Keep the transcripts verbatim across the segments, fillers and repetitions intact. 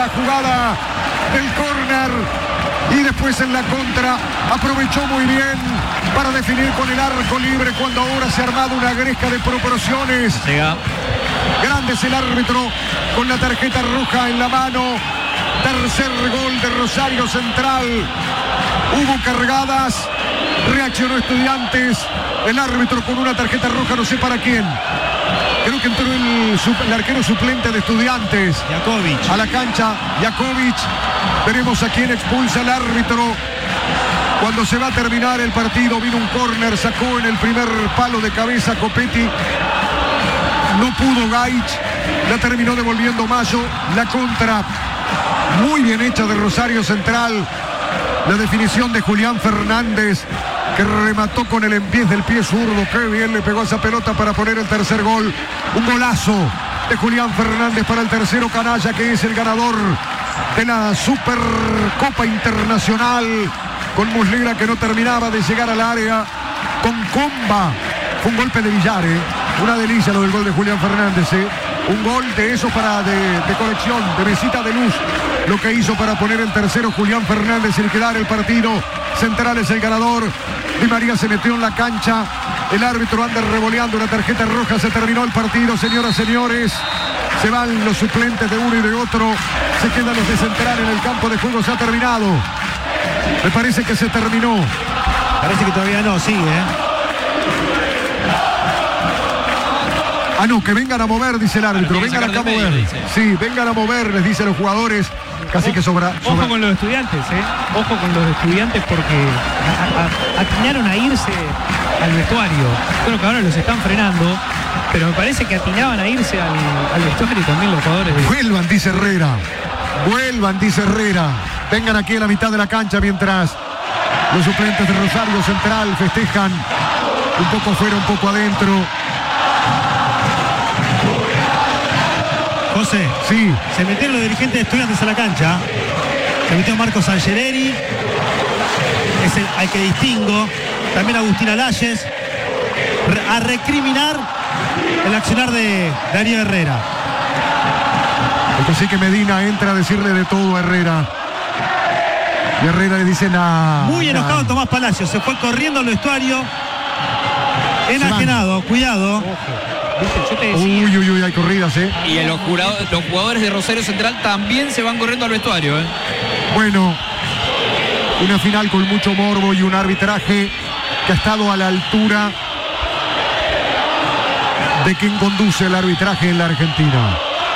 la jugada del córner. Y después en la contra aprovechó muy bien para definir con el arco libre cuando ahora se ha armado una gresca de proporciones. Llega. Grande es el árbitro con la tarjeta roja en la mano. Tercer gol de Rosario Central. Hubo cargadas. Reaccionó Estudiantes. El árbitro con una tarjeta roja, no sé para quién. Creo que entró el, el arquero suplente de Estudiantes. Jakovic. A la cancha, Jakovic. Veremos a quién expulsa el árbitro. Cuando se va a terminar el partido, vino un córner, sacó en el primer palo de cabeza Copetti. No pudo Gaich. La terminó devolviendo Mayo. La contra muy bien hecha de Rosario Central. La definición de Julián Fernández, que remató con el empiez del pie zurdo. Qué bien le pegó esa pelota para poner el tercer gol. Un golazo de Julián Fernández para el tercero canalla, que es el ganador de la Supercopa Internacional, con Muslera, que no terminaba de llegar al área, con Comba. Fue un golpe de Villar, ¿eh? Una delicia lo del gol de Julián Fernández, ¿eh? Un gol de eso para de, de conexión, de mesita de luz, lo que hizo para poner el tercero Julián Fernández y liquidar el partido. Central es el ganador. Di María se metió en la cancha. El árbitro anda revoleando una tarjeta roja. Se terminó el partido, señoras y señores. Se van los suplentes de uno y de otro. Se quedan los de Central en el campo de juego. Se ha terminado. Me parece que se terminó. Parece que todavía no, sigue, ¿eh? Ah, no, que vengan a mover, dice el árbitro. Claro, vengan acá a mover. medio, Sí, vengan a mover, les dicen los jugadores. Casi que sobra, sobra. Ojo con los estudiantes, ¿eh? Ojo con los estudiantes porque a, a, atinaron a irse al vestuario. Creo que ahora los están frenando, pero me parece que atinaban a irse al, al vestuario también los jugadores. De... Vuelvan, dice Herrera. Vuelvan, dice Herrera. Vengan aquí a la mitad de la cancha mientras los suplentes de Rosario Central festejan. Un poco fuera, un poco adentro. José, sí. Se metieron los dirigentes de Estudiantes a la cancha. Se metió Marcos Angeleri, es el al que distingo. También Agustín Alayes, a recriminar el accionar de Darío Herrera. Entonces sí que Medina entra a decirle de todo a Herrera. Y Herrera le dice nada. Muy enojado nah. Tomás Palacios, se fue corriendo al vestuario. Enajenado, cuidado. Ojo. Yo te decía. Uy, uy, uy, hay corridas, ¿eh? Y los, jurado, los jugadores de Rosario Central también se van corriendo al vestuario, ¿eh? Bueno, una final con mucho morbo y un arbitraje que ha estado a la altura de quien conduce el arbitraje en la Argentina.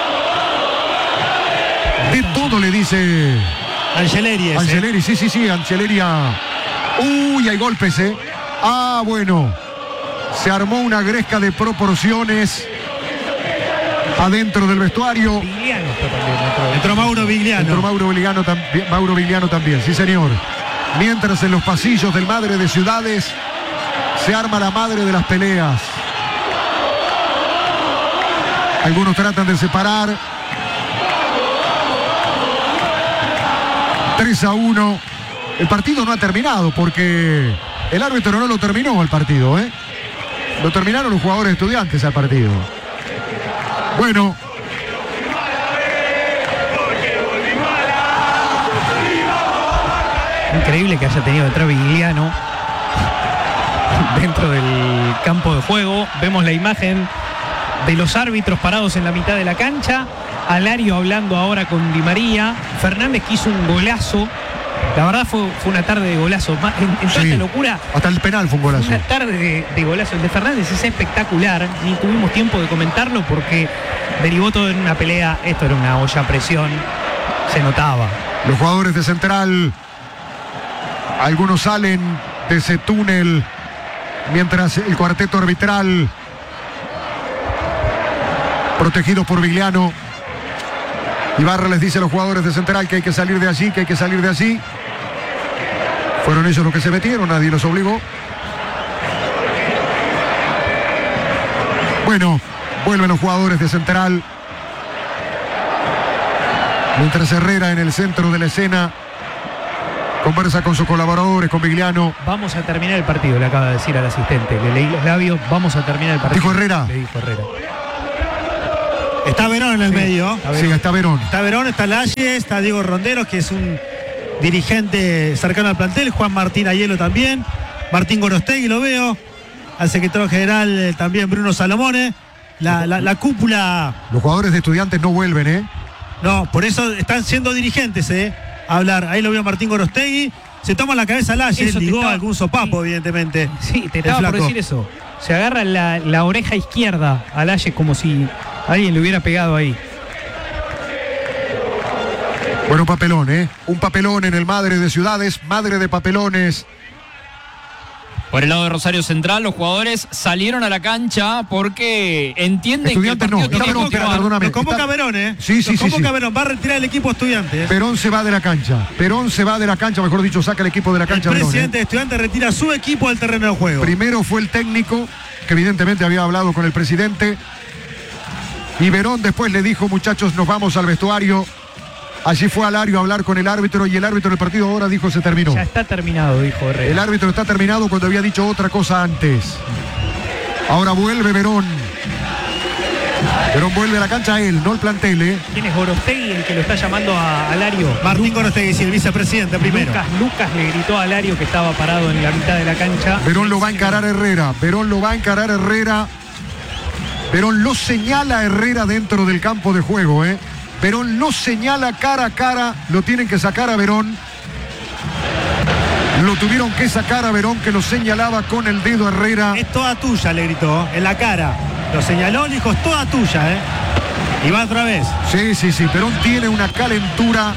De todo le dice Angeleri ese. Angeleri, sí, sí, sí, Angeleri. A... Uy, hay golpes, ¿eh? Ah, bueno. Se armó una gresca de proporciones adentro del vestuario. Vigliano está también dentro. Entró Mauro Vigliano. Entró Mauro Vigliano, también, Mauro Vigliano también, sí señor. Mientras en los pasillos del Madre de Ciudades se arma la madre de las peleas. Algunos tratan de separar. tres a uno. El partido no ha terminado porque el árbitro no lo terminó el partido, ¿eh? Lo terminaron los jugadores Estudiantes al partido. Bueno. Increíble que haya tenido detrás Vigliano dentro del campo de juego. Vemos la imagen de los árbitros parados en la mitad de la cancha. Alario hablando ahora con Di María. Fernández que hizo un golazo. La verdad fue, fue una tarde de golazo. En, en toda sí, esta locura. Hasta el penal fue un golazo. Una tarde de, de golazo. El de Fernández es espectacular. Ni tuvimos tiempo de comentarlo porque derivó todo en una pelea. Esto era una olla a presión. Se notaba. Los jugadores de Central, algunos salen de ese túnel mientras el cuarteto arbitral, protegido por Vigliano, Ibarra les dice a los jugadores de Central que hay que salir de allí, que hay que salir de allí. Fueron ellos los que se metieron, nadie los obligó. Bueno, vuelven los jugadores de Central. Mientras Herrera en el centro de la escena conversa con sus colaboradores, con Vigliano. Vamos a terminar el partido, le acaba de decir al asistente. Le leí los labios, vamos a terminar el partido. ¿Dijo Herrera? Le dijo Herrera. Está Verón en el Sí, medio. está Sí, está Verón. Está Verón, está Lalle, está Diego Ronderos, que es un dirigente cercano al plantel. Juan Martín Ayelo también. Martín Gorostegui lo veo. Al secretario general eh, también Bruno Salomone. La, la, la cúpula. Los jugadores de Estudiantes no vuelven, ¿eh? No, por eso están siendo dirigentes, ¿eh? A hablar. Ahí lo veo Martín Gorostegui. Se toma la cabeza Lalle, Eso te ligó estaba- algún sopapo, sí. evidentemente. Sí, te El estaba por flaco. decir eso. Se agarra la, la oreja izquierda al Aye como si alguien le hubiera pegado ahí. Bueno, papelón, ¿eh? Un papelón en el Madre de Ciudades, Madre de Papelones. Por el lado de Rosario Central, los jugadores salieron a la cancha porque entienden Estudiantes que el no, partido está tiene que Verón, espera, continuar. perdóname. Lo convoca Está- Verón, ¿eh? Sí, sí, Lo sí, convoca sí. Verón. Va a retirar el equipo Estudiantes. Perón se va de la cancha. Perón se va de la cancha, mejor dicho, saca el equipo de la El cancha. Verón, ¿eh? presidente de Estudiantes retira su equipo del terreno de juego. Primero fue el técnico, que evidentemente había hablado con el presidente. Y Verón después le dijo, muchachos, nos vamos al vestuario. Allí fue Alario a hablar con el árbitro y el árbitro del partido ahora dijo se terminó. Ya está terminado, dijo Herrera. El árbitro está terminado cuando había dicho otra cosa antes. Ahora vuelve Verón. Verón vuelve a la cancha él, no el plantel, ¿eh? ¿Quién es Gorostegui el que lo está llamando a Alario? Martín Gorostegui, sí, el vicepresidente primero. Lucas, Lucas le gritó a Alario que estaba parado en la mitad de la cancha. Verón lo va a encarar a Herrera. Verón lo va a encarar a Herrera. Verón lo señala a Herrera dentro del campo de juego, ¿eh? Verón lo señala cara a cara. Lo tienen que sacar a Verón. Lo tuvieron que sacar a Verón, que lo señalaba con el dedo a Herrera. Es toda tuya, le gritó, en la cara. Lo señaló, le dijo, es toda tuya, ¿eh? Y va otra vez. Sí, sí, sí. Verón tiene una calentura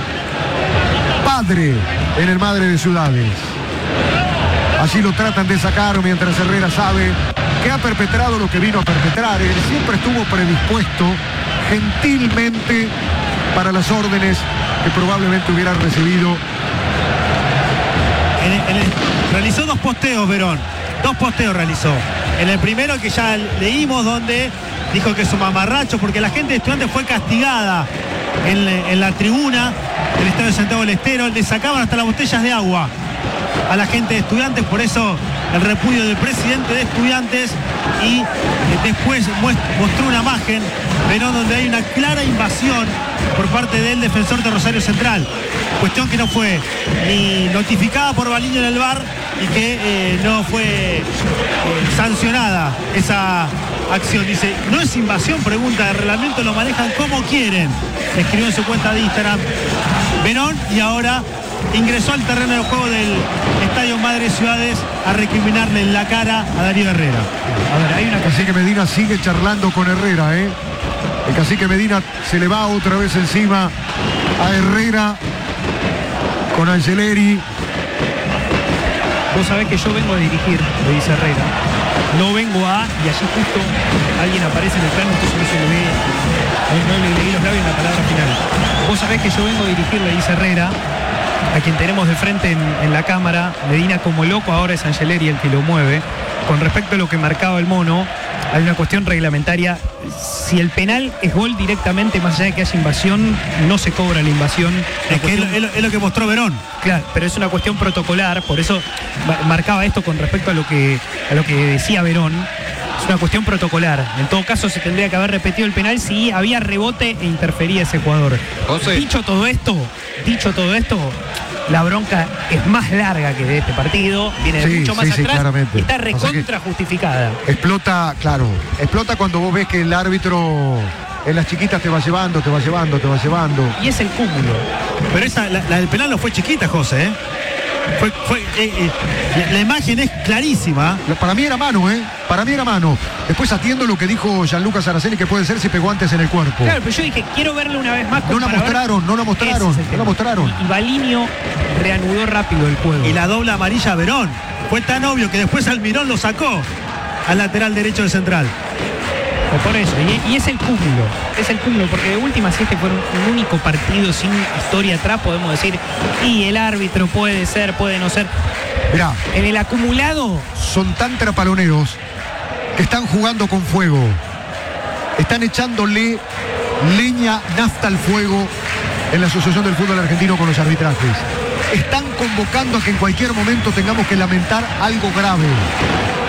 padre en el Madre de Ciudades. Así lo tratan de sacar mientras Herrera sabe que ha perpetrado lo que vino a perpetrar. Él siempre estuvo predispuesto gentilmente para las órdenes que probablemente hubiera recibido. En el- en el- realizó dos posteos, Verón. Dos posteos realizó. En el primero que ya leímos, donde dijo que es un mamarracho, porque la gente de Estudiantes fue castigada en, la- en la tribuna del Estadio Santiago del Estero. Le sacaban hasta las botellas de agua a la gente de Estudiantes, por eso el repudio del presidente de Estudiantes. Y eh, después muest- mostró una imagen, Verón, donde hay una clara invasión por parte del defensor de Rosario Central. Cuestión que no fue ni notificada por Baliño en el V A R y que eh, no fue eh, sancionada esa acción. Dice, no es invasión, pregunta, el reglamento lo manejan como quieren. Escribió en su cuenta de Instagram Verón, y ahora ingresó al terreno de juego del Estadio Madre Ciudades a recriminarle en la cara a Darío Herrera. A ver, hay una El cacique Medina sigue charlando con Herrera, ¿eh? El cacique Medina se le va otra vez encima a Herrera con Angeleri. Vos sabés que yo vengo a dirigir, le dice Herrera. No vengo a, y allí justo alguien aparece en el plano, entonces no se le ve, no, no le leí los labios en la palabra final. Vos sabés que yo vengo a dirigir, le dice Herrera, a quien tenemos de frente en, en la cámara. Medina como loco, ahora es Angeleri el que lo mueve. Con respecto a lo que marcaba el mono, hay una cuestión reglamentaria. Si el penal es gol directamente, más allá de que haya invasión, no se cobra la invasión. Es que es lo, es lo- es lo que mostró Verón. Claro, pero es una cuestión protocolar, por eso ma- marcaba esto con respecto a lo que a lo que decía Verón. Es una cuestión protocolar. En todo caso se tendría que haber repetido el penal si había rebote e interfería ese jugador. José. Dicho todo esto, dicho todo esto, la bronca es más larga que de este partido, viene de Sí, mucho más sí, sí, atrás, claramente. y está Pasa que- recontra justificada. Explota, claro, explota cuando vos ves que el árbitro en las chiquitas te va llevando, te va llevando, te va llevando. Y es el cúmulo. Pero esa, la, la del penal no fue chiquita, José, ¿eh? Fue, fue, eh, eh, la, la imagen es clarísima. La- Para mí era mano, ¿eh? Para mí era mano. Después atiendo lo que dijo Gianluca Saraceni, que puede ser si pegó antes en el cuerpo. Claro, pero yo dije, quiero verlo una vez más. No la para ver- mostraron, no la mostraron, Ese es el no tema. la mostraron. Y, y Baliño reanudó rápido el juego. Y la doble amarilla a Verón. Fue tan obvio que después Almirón lo sacó al lateral derecho del Central. Por eso, y, y es el cúmulo, es el cúmulo, porque de última, si este fuera un, un único partido sin historia atrás, podemos decir, y el árbitro puede ser, puede no ser. Mirá, En el acumulado, son tan trapaloneros que están jugando con fuego. Están echándole leña, nafta al fuego en la Asociación del Fútbol Argentino con los arbitrajes. Están convocando a que en cualquier momento tengamos que lamentar algo grave.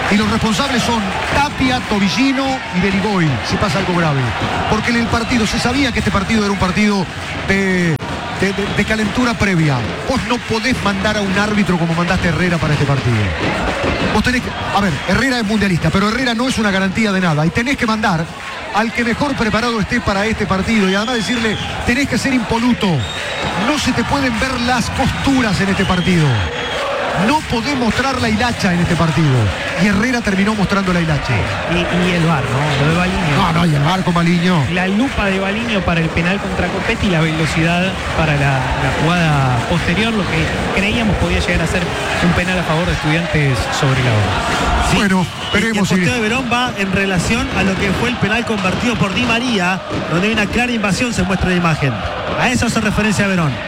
Y los responsables son Tapia, Tobillino y Berigoy, si pasa algo grave. Porque en el partido, se sabía que este partido era un partido de, de, de, de calentura previa. Vos no podés mandar a un árbitro como mandaste a Herrera para este partido. Vos tenés que... A ver, Herrera es mundialista, pero Herrera no es una garantía de nada. Y tenés que mandar al que mejor preparado esté para este partido. Y además decirle, tenés que ser impoluto. No se te pueden ver las costuras en este partido. No podés mostrar la hilacha en este partido. Y Herrera terminó mostrando la hilacha. Y, y el V A R, ¿no? Lo de Baliño. No, no, y el V A R con Baliño. La lupa de Baliño para el penal contra Copetti y la velocidad para la, la jugada posterior, lo que creíamos podía llegar a ser un penal a favor de Estudiantes sobre la hora. Sí. Bueno, veremos. Y el posteo de Verón va en relación a lo que fue el penal convertido por Di María, donde hay una clara invasión, se muestra la imagen. A eso hace referencia a Verón.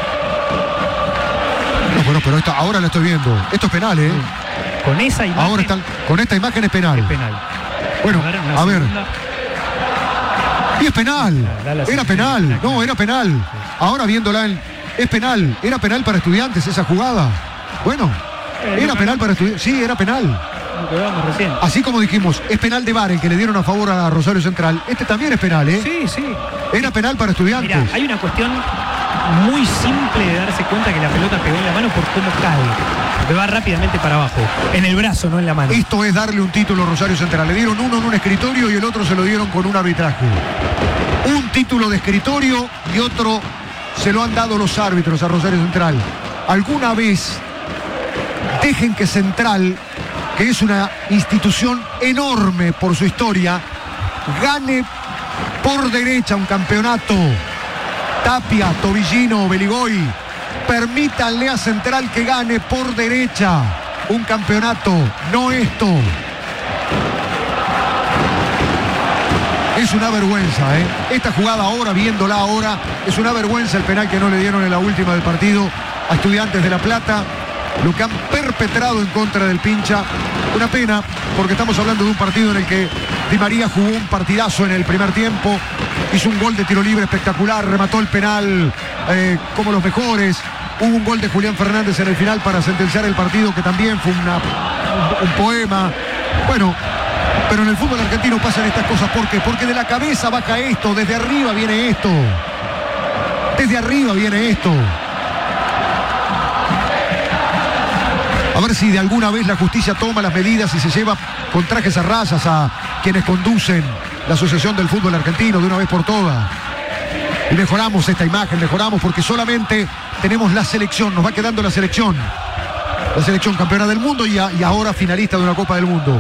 No, bueno, pero esta, ahora la estoy viendo. Esto es penal, ¿eh? Con esa imagen. Ahora están, con esta imagen es penal. Es penal. Bueno, A ver, una a ver. segunda. Y es penal. Da la Era sensación penal. de No, era penal. Ahora viéndola, en- es penal. Era penal para Estudiantes esa jugada. Bueno, Eh, era no, penal no. para Estudiantes. Sí, era penal. Lo que hablábamos recién. Así como dijimos, es penal de V A R el que le dieron a favor a Rosario Central. Este también es penal, ¿eh? Sí, sí. Era penal para Estudiantes. Mira, hay una cuestión muy simple de darse cuenta que la pelota pegó en la mano por cómo cae. Porque va rápidamente para abajo. En el brazo, no en la mano. Esto es darle un título a Rosario Central. Le dieron uno en un escritorio y el otro se lo dieron con un arbitraje. Un título de escritorio y otro se lo han dado los árbitros a Rosario Central. Alguna vez dejen que Central, que es una institución enorme por su historia, gane por derecha un campeonato. Tapia, Tobillino, Berigoy, permítanle a Central que gane por derecha un campeonato, no esto. Es una vergüenza, ¿eh? Esta jugada ahora, viéndola ahora, es una vergüenza el penal que no le dieron en la última del partido a Estudiantes de La Plata. Lo que han perpetrado en contra del Pincha. Una pena, porque estamos hablando de un partido en el que Di María jugó un partidazo en el primer tiempo, hizo un gol de tiro libre espectacular, remató el penal eh, como los mejores. Hubo un gol de Julián Fernández en el final para sentenciar el partido, que también fue una, un, un poema. Bueno, pero en el fútbol argentino pasan estas cosas. ¿Por qué? Porque de la cabeza baja esto, desde arriba viene esto. Desde arriba viene esto. A ver si de alguna vez la justicia toma las medidas y se lleva con trajes a rayas a quienes conducen la Asociación del Fútbol Argentino de una vez por todas. Y mejoramos esta imagen, mejoramos porque solamente tenemos la selección, nos va quedando la selección. La selección campeona del mundo y, a, y ahora finalista de una Copa del Mundo.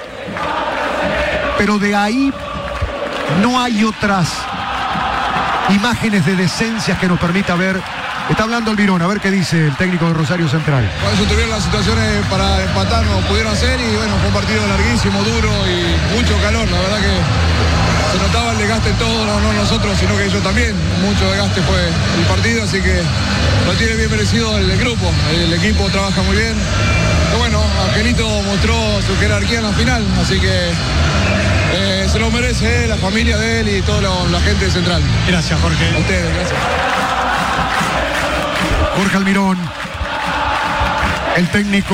Pero de ahí no hay otras imágenes de decencias que nos permita ver. Está hablando Almirón, a ver qué dice el técnico de Rosario Central. Por eso tuvieron las situaciones para empatar, no pudieron hacer y bueno, fue un partido larguísimo, duro y mucho calor. La verdad que se notaba el desgaste en todo, no, no nosotros, sino que ellos también. Mucho desgaste fue el partido, así que lo tiene bien merecido el, el grupo. El equipo trabaja muy bien. Pero bueno, Angelito mostró su jerarquía en la final, así que eh, se lo merece eh, la familia de él y toda la, la gente de Central. Gracias, Jorge. A ustedes, gracias. Jorge Almirón, el técnico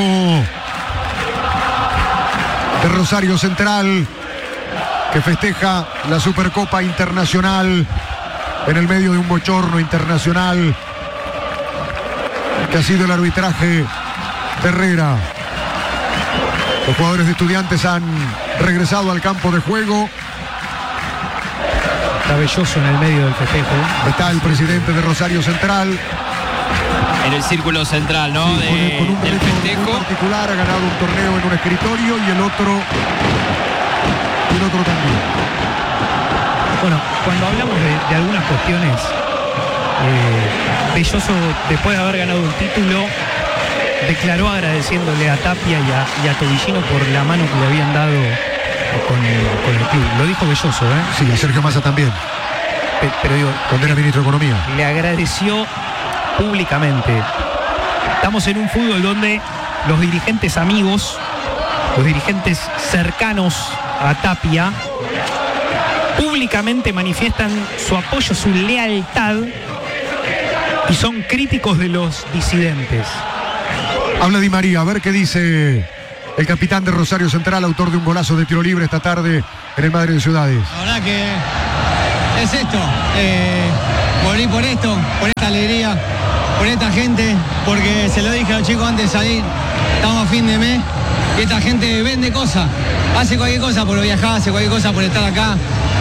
de Rosario Central, que festeja la Supercopa Internacional en el medio de un bochorno internacional que ha sido el arbitraje de Herrera. Los jugadores de Estudiantes han regresado al campo de juego. Está Belloso en el medio del festejo. Está el presidente de Rosario Central. En el círculo central, ¿no? Sí, De- con, el- con un del derecho muy festejo. particular, ha ganado un torneo en un escritorio y el otro y el otro también. Bueno, cuando hablamos de, de algunas cuestiones, eh, Belloso, después de haber ganado un título, declaró agradeciéndole a Tapia y a, y a Tobillino por la mano que le habían dado con el, con el club. Lo dijo Belloso, ¿eh? Sí, a Sergio Massa también, Pe- Pero digo, cuando era ministro de Economía. le agradeció públicamente. Estamos en un fútbol donde los dirigentes amigos, los dirigentes cercanos a Tapia, públicamente manifiestan su apoyo, su lealtad y son críticos de los disidentes. Habla Di María, a ver qué dice el capitán de Rosario Central, autor de un golazo de tiro libre esta tarde en el Madrid de Ciudades. La verdad que es esto, eh, volví por esto, por esta alegría, por esta gente, porque se lo dije a los chicos antes de salir, estamos a fin de mes y esta gente vende cosas, hace cualquier cosa por viajar, hace cualquier cosa por estar acá,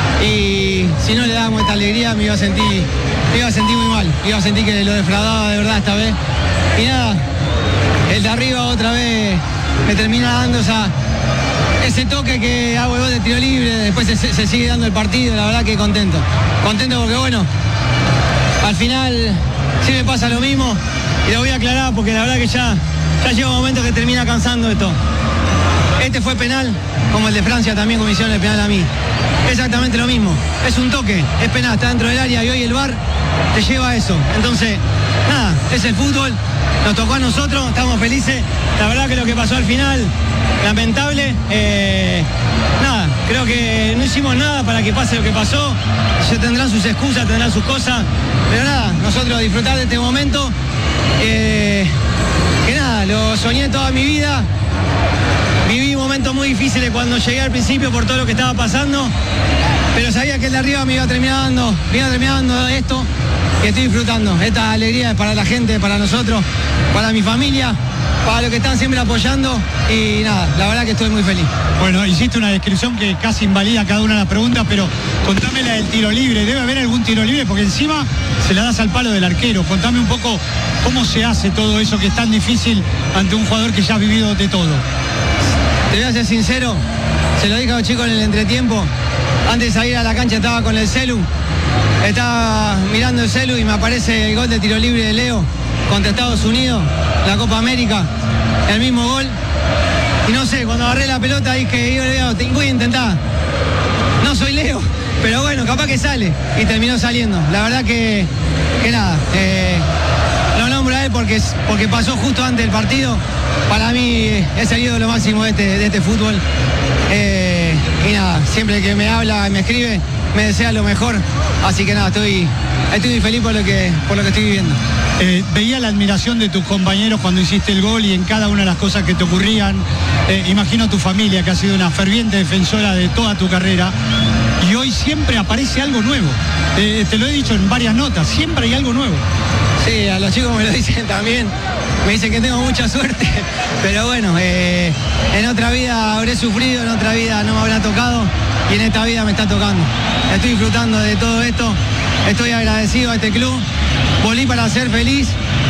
y si no le damos esta alegría me iba a sentir, me iba a sentir muy mal, iba a sentir que lo defraudaba de verdad esta vez, y nada, el de arriba otra vez me termina dando esa, ese toque que hago el gol de tiro libre, después se, se sigue dando el partido, la verdad que contento, contento porque bueno, al final sí me pasa lo mismo y lo voy a aclarar porque la verdad que ya, ya llega un momento que termina cansando esto. Este fue penal, como el de Francia también como hicieron el penal a mí. Exactamente lo mismo, es un toque, es penal, está dentro del área y hoy el V A R te lleva a eso. Entonces, nada, es el fútbol, nos tocó a nosotros, estamos felices. La verdad que lo que pasó al final, lamentable. Eh, nada, creo que no hicimos nada para que pase lo que pasó. Se tendrán sus excusas, tendrán sus cosas, pero nada, nosotros disfrutar de este momento. Eh, que nada, lo soñé toda mi vida. Viví momentos muy difíciles cuando llegué al principio por todo lo que estaba pasando, pero sabía que el de arriba me iba terminando, me iba terminando esto y estoy disfrutando. Esta alegría es para la gente, para nosotros, para mi familia, para los que están siempre apoyando y nada, la verdad que estoy muy feliz. Bueno, hiciste una descripción que casi invalida cada una de las preguntas, pero contame la del tiro libre. Debe haber algún tiro libre porque encima se la das al palo del arquero. Contame un poco cómo se hace todo eso que es tan difícil ante un jugador que ya ha vivido de todo. Te voy a ser sincero, se lo dije a los chicos en el entretiempo, antes de salir a la cancha estaba con el celu, estaba mirando el celu y me aparece el gol de tiro libre de Leo contra Estados Unidos, la Copa América, el mismo gol, y no sé, cuando agarré la pelota dije, yo Leo, te voy a intentar, no soy Leo, pero bueno, capaz que sale, y terminó saliendo, la verdad que, que nada, eh, lo nombro a él porque, porque pasó justo antes del partido. Para mí es el ídolo máximo de este, de este fútbol. Eh, y nada, siempre que me habla y me escribe, me desea lo mejor. Así que nada, estoy, estoy muy feliz por lo que, por lo que estoy viviendo. Eh, veía la admiración de tus compañeros cuando hiciste el gol y en cada una de las cosas que te ocurrían. Eh, imagino tu familia, que ha sido una ferviente defensora de toda tu carrera. Y hoy siempre aparece algo nuevo. Eh, te lo he dicho en varias notas, siempre hay algo nuevo. Sí, a los chicos me lo dicen también. Me dicen que tengo mucha suerte, pero bueno, eh, en otra vida habré sufrido, en otra vida no me habrá tocado y en esta vida me está tocando. Estoy disfrutando de todo esto, estoy agradecido a este club, volví para ser feliz.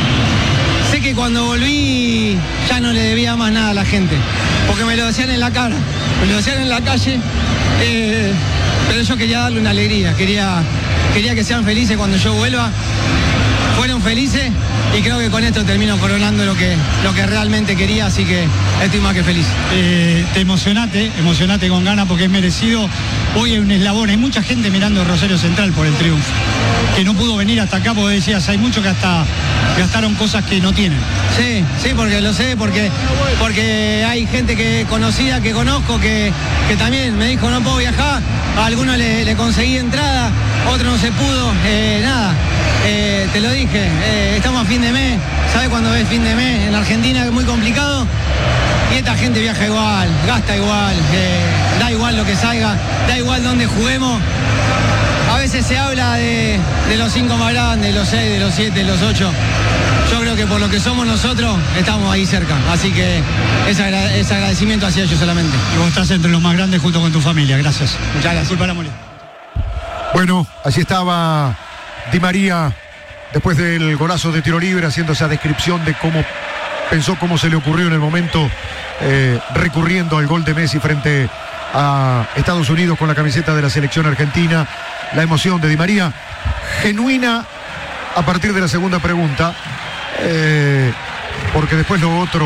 Sé que cuando volví ya no le debía más nada a la gente, porque me lo decían en la cara, me lo decían en la calle, eh, pero yo quería darle una alegría, quería, quería que sean felices cuando yo vuelva. Fueron felices y creo que con esto termino coronando lo que, lo que realmente quería, así que estoy más que feliz. Eh, te emocionate, emocionate con ganas porque es merecido. Hoy hay un eslabón, hay mucha gente mirando Rosario Central por el triunfo, que no pudo venir hasta acá porque decías, hay muchos que hasta gastaron cosas que no tienen. Sí, sí, porque lo sé, porque, porque hay gente que conocida, que conozco, que, que también me dijo no puedo viajar, a algunos le, le conseguí entrada, otro no se pudo, eh, nada. Eh, te lo dije, eh, estamos a fin de mes, ¿sabes cuándo ves fin de mes? En Argentina es muy complicado y esta gente viaja igual, gasta igual, eh, da igual lo que salga, da igual dónde juguemos. A veces se habla de, de los cinco más grandes, de los seis, de los siete, de los ocho. Yo creo que por lo que somos nosotros, estamos ahí cerca, así que es, agra- es agradecimiento hacia ellos solamente. Y vos estás entre los más grandes junto con tu familia, gracias. Muchas gracias. Disculpa la molestia. Bueno, así estaba Di María después del golazo de tiro libre, haciendo esa descripción de cómo pensó, cómo se le ocurrió en el momento, eh, recurriendo al gol de Messi frente a Estados Unidos con la camiseta de la selección argentina. La emoción de Di María, genuina a partir de la segunda pregunta, eh, porque después lo otro,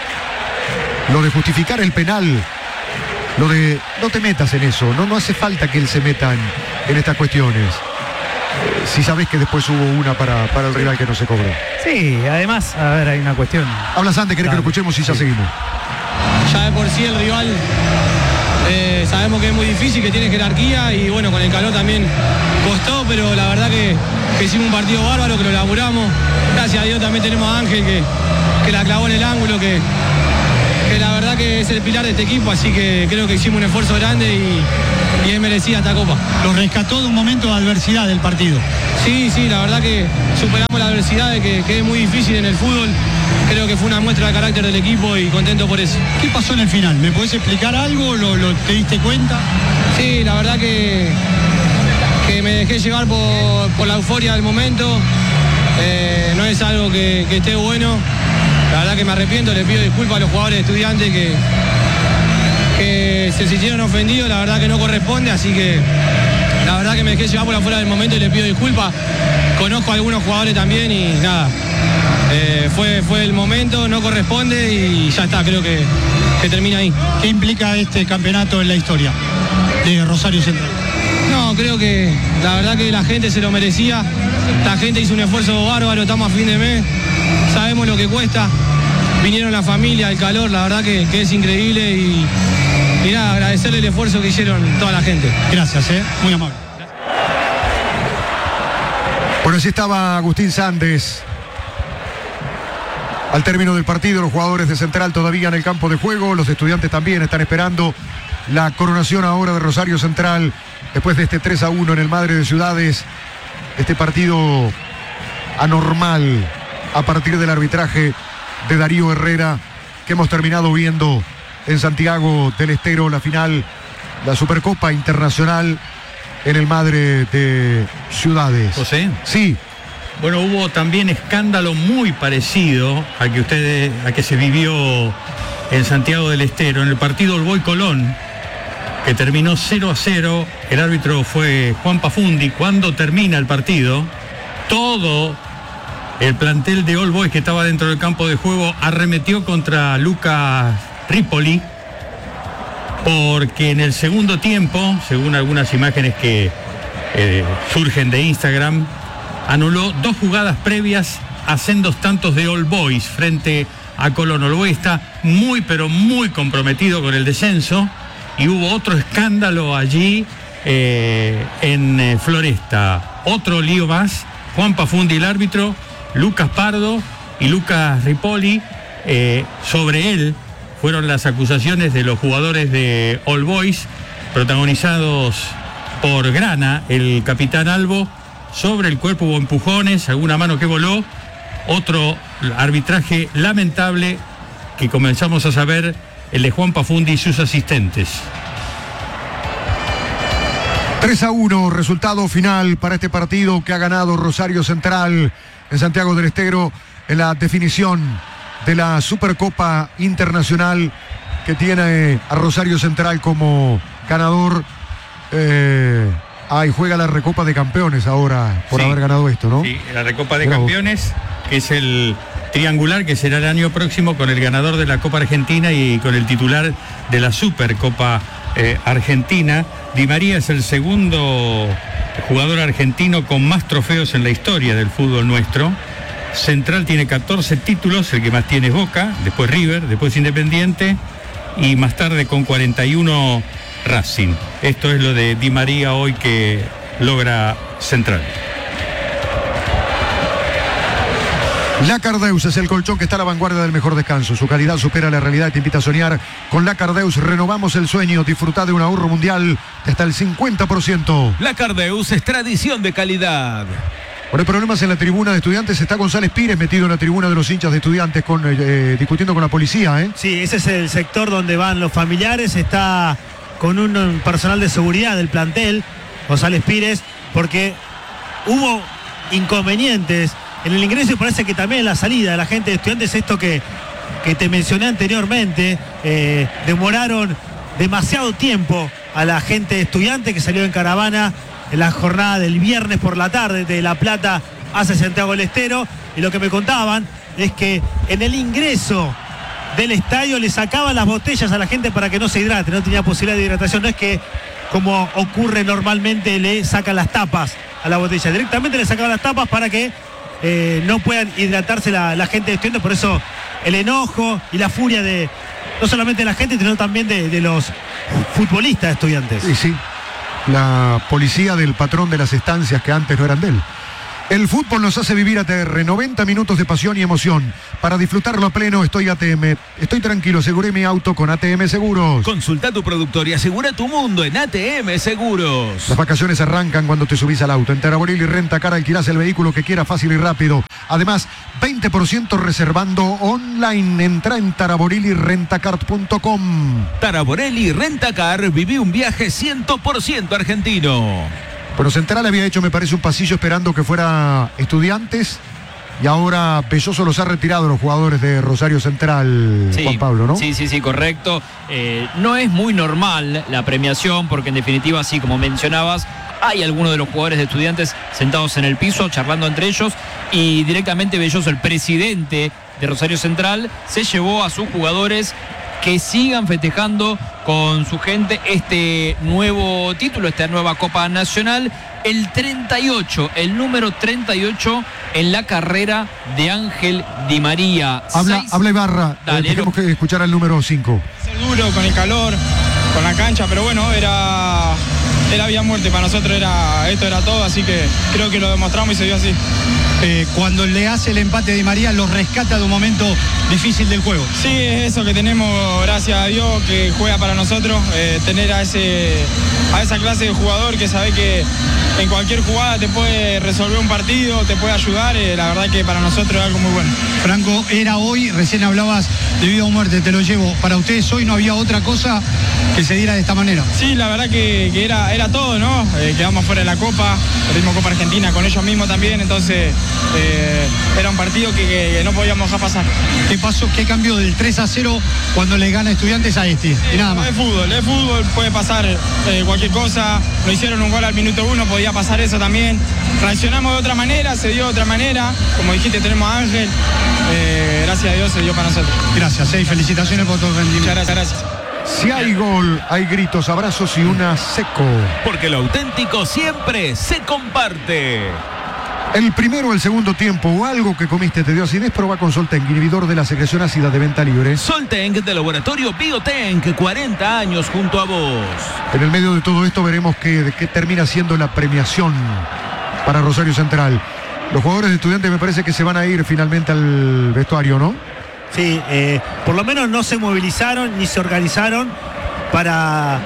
lo de justificar el penal, lo de no te metas en eso, no, no hace falta que él se meta en, en estas cuestiones. Si sabés que después hubo una para, para el rival que no se cobró. Sí, además, a ver, hay una cuestión. Hablas antes, querés que lo escuchemos y ya seguimos. Ya de por sí el rival eh, sabemos que es muy difícil, que tiene jerarquía y bueno, con el calor también costó, pero la verdad que, que hicimos un partido bárbaro, que lo laburamos. Gracias a Dios también tenemos a Ángel que, que la clavó en el ángulo, que, que la verdad verdad que es el pilar de este equipo, así que creo que hicimos un esfuerzo grande y, y es merecida esta copa. Lo rescató de un momento de adversidad del partido. Sí, sí, la verdad que superamos la adversidad de que, que es muy difícil en el fútbol. Creo que fue una muestra de carácter del equipo y contento por eso. ¿Qué pasó en el final? ¿Me podés explicar algo? ¿Lo, lo te diste cuenta? Sí, la verdad que, que me dejé llevar por, por la euforia del momento. Eh, no es algo que, que esté bueno. La verdad que me arrepiento, le pido disculpas a los jugadores Estudiantes que, que se sintieron ofendidos, la verdad que no corresponde, así que la verdad que me dejé llevar por afuera del momento y le pido disculpas. Conozco a algunos jugadores también y nada, eh, fue, fue el momento, no corresponde y ya está, creo que, que termina ahí. ¿Qué implica este campeonato en la historia de Rosario Central? No, creo que la verdad que la gente se lo merecía, la gente hizo un esfuerzo bárbaro, estamos a fin de mes, sabemos lo que cuesta, vinieron la familia, el calor, la verdad que, que es increíble y, y nada, agradecerle el esfuerzo que hicieron toda la gente. Gracias, ¿eh? Muy amable. Bueno, así estaba Agustín Sández. Al término del partido, los jugadores de Central todavía en el campo de juego, los estudiantes también están esperando la coronación ahora de Rosario Central después de este tres a uno en el Madre de Ciudades, este partido anormal a partir del arbitraje de Darío Herrera que hemos terminado viendo en Santiago del Estero, la final, la Supercopa Internacional en el Madre de Ciudades. José. Sí. Bueno, hubo también escándalo muy parecido a que ustedes, a que se vivió en Santiago del Estero, en el partido Olboy Colón, que terminó cero a cero. El árbitro fue Juan Pafundi. Cuando termina el partido, todo el plantel de All Boys que estaba dentro del campo de juego arremetió contra Lucas Ripoli, porque en el segundo tiempo, según algunas imágenes que eh, surgen de Instagram, anuló dos jugadas previas a sendos tantos de All Boys frente a Colón. All Boys está muy pero muy comprometido con el descenso y hubo otro escándalo allí eh, en eh, Floresta. Otro lío más, Juan Pafundi el árbitro, Lucas Pardo y Lucas Ripoli, eh, sobre él fueron las acusaciones de los jugadores de All Boys, protagonizados por Grana, el capitán Albo. Sobre el cuerpo hubo empujones, alguna mano que voló, otro arbitraje lamentable que comenzamos a saber, el de Juan Pafundi y sus asistentes. tres a uno, resultado final para este partido que ha ganado Rosario Central en Santiago del Estero en la definición de la Supercopa Internacional que tiene a Rosario Central como ganador. Eh, ah, y juega la Recopa de Campeones ahora por Sí. haber ganado esto, ¿no? Sí, la Recopa de Bravo. Campeones, que es el triangular que será el año próximo con el ganador de la Copa Argentina y con el titular de la Supercopa eh, Argentina. Di María es el segundo jugador argentino con más trofeos en la historia del fútbol nuestro. Central tiene catorce títulos, el que más tiene es Boca, después River, después Independiente y más tarde con cuarenta y uno Racing. Esto es lo de Di María hoy que logra Central. La Cardeus es el colchón que está a la vanguardia del mejor descanso. Su calidad supera la realidad y te invita a soñar. Con La Cardeus renovamos el sueño. Disfruta de un ahorro mundial de hasta el cincuenta por ciento. La Cardeus es tradición de calidad. Por el problemas en la tribuna de Estudiantes está González Pires metido en la tribuna de los hinchas de Estudiantes con, eh, discutiendo con la policía, ¿eh? Sí, ese es el sector donde van los familiares. Está con un, un personal de seguridad del plantel, González Pires, porque hubo inconvenientes en el ingreso y parece que también en la salida de la gente de Estudiantes, esto que, que te mencioné anteriormente, eh, demoraron demasiado tiempo a la gente de Estudiantes que salió en caravana en la jornada del viernes por la tarde de La Plata hacia Santiago del Estero, y lo que me contaban es que en el ingreso del estadio le sacaban las botellas a la gente para que no se hidrate, no tenía posibilidad de hidratación, no es que como ocurre normalmente le sacan las tapas a la botella, directamente le sacaban las tapas para que eh, no puedan hidratarse la, la gente de Estudiantes. Por eso el enojo y la furia de no solamente de la gente, sino también de, de los futbolistas de Estudiantes. Sí, sí. La policía del patrón de las estancias que antes no eran de él. El fútbol nos hace vivir A T R, noventa minutos de pasión y emoción. Para disfrutarlo a pleno estoy A T M. Estoy tranquilo, aseguré mi auto con A T M Seguros. Consulta a tu productor y asegura tu mundo en A T M Seguros. Las vacaciones arrancan cuando te subís al auto. En Taraborelli Rentacar alquilás el vehículo que quieras fácil y rápido. Además, veinte por ciento reservando online. Entra en taraborelli rentacar punto com. Taraborelli Rentacar, viví un viaje cien por ciento argentino. Bueno, Central había hecho, me parece, un pasillo esperando que fuera Estudiantes. Y ahora Belloso los ha retirado los jugadores de Rosario Central, sí, Juan Pablo, ¿no? Sí, sí, sí, correcto. Eh, no es muy normal la premiación porque en definitiva, sí, como mencionabas, hay algunos de los jugadores de Estudiantes sentados en el piso, charlando entre ellos, y directamente Belloso, el presidente de Rosario Central, se llevó a sus jugadores que sigan festejando con su gente este nuevo título, esta nueva Copa Nacional, el treinta y ocho, el número treinta y ocho en la carrera de Ángel Di María. Habla, Seis... habla Ibarra, Dale, eh, tenemos que escuchar al número cinco. Ser duro con el calor, con la cancha, pero bueno, era, era vida o muerte, para nosotros era, esto era todo, así que creo que lo demostramos y se dio así. Eh, cuando le hace el empate a Di María, los rescata de un momento difícil del juego. Sí, es eso que tenemos, gracias a Dios, que juega para nosotros, eh, tener a, ese, a esa clase de jugador que sabe que en cualquier jugada te puede resolver un partido, te puede ayudar, eh, la verdad que para nosotros es algo muy bueno. Franco, era hoy, recién hablabas de vida o muerte, te lo llevo. Para ustedes hoy no había otra cosa que se diera de esta manera. Sí, la verdad que, que era, era todo, ¿no? Eh, quedamos fuera de la Copa, perdimos Copa Argentina con ellos mismos también, entonces eh, era un partido que, que, que no podíamos dejar pasar. ¿Qué pasó? ¿Qué cambió del tres a cero cuando le gana Estudiantes a este? Sí, y nada más. Es fútbol, es fútbol, puede pasar eh, cualquier cosa. Nos hicieron un gol al minuto uno, podía pasar eso también. Reaccionamos de otra manera, se dio de otra manera. Como dijiste, tenemos a Ángel. Eh, gracias a Dios se dio para nosotros. Gracias, eh, felicitaciones por tu rendimiento. Muchas gracias, gracias. Si hay gol, hay gritos, abrazos y una seco. Porque lo auténtico siempre se comparte. El primero o el segundo tiempo o algo que comiste te dio acidez, probá con Soltenk, inhibidor de la secreción ácida de venta libre. Soltenk de Laboratorio Biotenk, cuarenta años junto a vos. En el medio de todo esto veremos qué, de qué termina siendo la premiación para Rosario Central. Los jugadores de Estudiantes me parece que se van a ir finalmente al vestuario, ¿no? Sí, eh, por lo menos no se movilizaron ni se organizaron para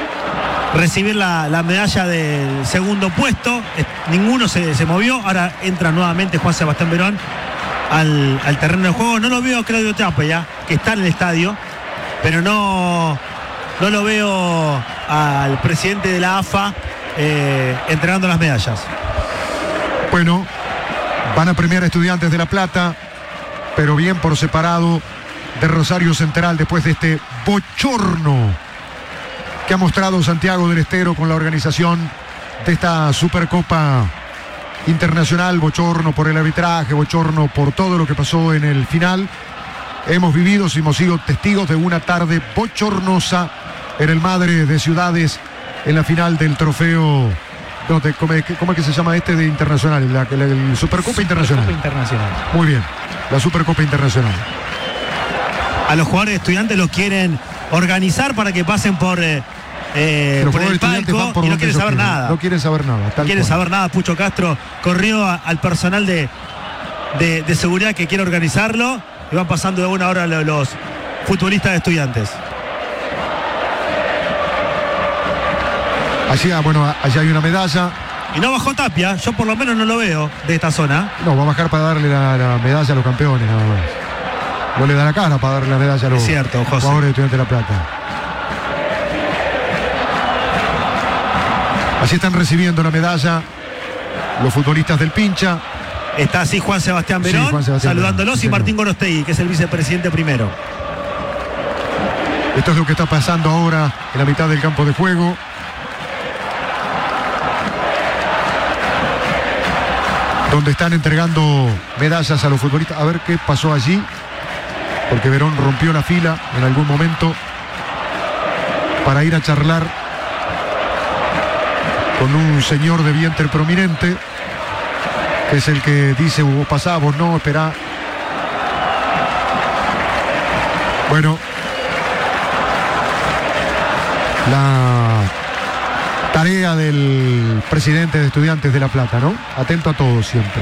recibir la, la medalla del segundo puesto. Eh, ninguno se, se movió. Ahora entra nuevamente Juan Sebastián Verón al, al terreno de juego. No lo veo a Claudio Tape ya, que está en el estadio, pero no, no lo veo al presidente de la A F A eh, entregando las medallas. Bueno, van a premiar a Estudiantes de La Plata, pero bien por separado de Rosario Central después de este bochorno que ha mostrado Santiago del Estero con la organización de esta Supercopa Internacional. Bochorno por el arbitraje, bochorno por todo lo que pasó en el final. Hemos vivido, hemos sido testigos de una tarde bochornosa en el Madre de Ciudades en la final del trofeo. No, de, ¿cómo, es, ¿Cómo es que se llama este de internacional? La, la, la Supercopa Internacional. Supercopa Internacional. Muy bien, la Supercopa Internacional. A los jugadores de Estudiantes los quieren organizar para que pasen por, eh, eh, por el palco por y no quieren saber quieren. nada. No quieren saber nada. No quieren saber nada. Pucho Castro corrió a, al personal de, de, de seguridad que quiere organizarlo y van pasando de una hora los, los futbolistas de Estudiantes. Allá, bueno, allá hay una medalla. Y no bajó Tapia, yo por lo menos no lo veo de esta zona. No, va a bajar para darle la, la medalla a los campeones, nada más. No le da la cara para darle la medalla a los es cierto, José. jugadores de Estudiantes de La Plata. Así están recibiendo la medalla los futbolistas del Pincha. Está así Juan Sebastián Verón, sí, Juan Sebastián saludándolos, Verón, y Martín Gorostegui, que es el vicepresidente primero. Esto es lo que está pasando ahora en la mitad del campo de juego. Donde están entregando medallas a los futbolistas. A ver qué pasó allí. Porque Verón rompió la fila en algún momento para ir a charlar con un señor de vientre prominente, que es el que dice: vos pasá, vos no, esperá. Bueno, la tarea del presidente de Estudiantes de La Plata, ¿no? Atento a todo siempre.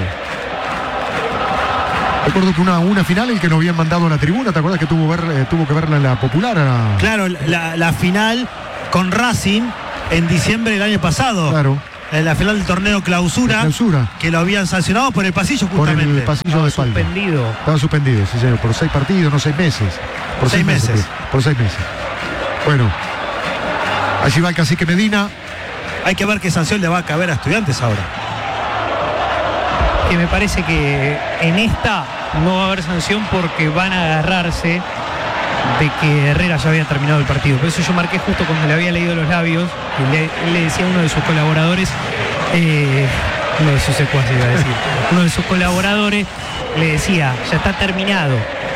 Recuerdo que una, una final el que nos habían mandado a la tribuna, ¿te acuerdas que tuvo, ver, eh, tuvo que verla en la popular? La... Claro, la, la final con Racing en diciembre del año pasado. Claro. En la final del torneo clausura, clausura. Que lo habían sancionado por el pasillo justamente. Por el pasillo Estaba de espalda. suspendido. Estaba suspendido, sí señor, por seis partidos, no seis meses. Por seis, seis meses. meses. Por seis meses. Bueno, allí va el cacique Medina. Hay que ver qué sanción le va a caber a Estudiantes ahora. Que me parece que en esta no va a haber sanción porque van a agarrarse de que Herrera ya había terminado el partido. Por eso yo marqué justo cuando le había leído los labios, y le, le decía a uno de sus colaboradores, eh, uno de sus secuaces iba a decir, uno de sus colaboradores le decía, ya está terminado.